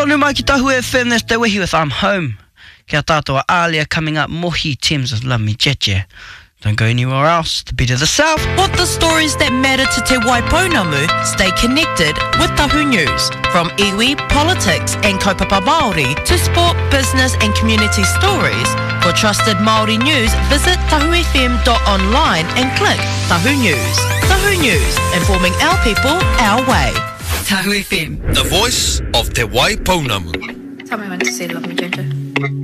Tonu mai ki Tahu FM, that's Te Wehi with I'm Home. Kia tātua Alia coming up, Mohi Thames with Love Me Jeje. Don't go anywhere else, the beat of the South. What the stories that matter to Te Waipounamu, stay connected with Tahu News. From iwi, politics and kaupapa Māori to sport, business and community stories. For trusted Māori news, visit tahufm.online and click Tahu News. Tahu News, informing our people, our way. Tahu FM, the voice of Te Waipounamu. Tell me when to say Love Me Jeje.